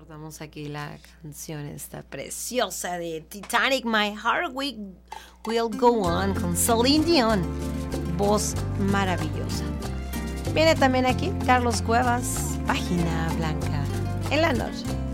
Recordamos aquí la canción esta preciosa de Titanic, My Heart Will Go On, con Celine Dion, voz maravillosa. Viene también aquí Carlos Cuevas, Página Blanca en la noche.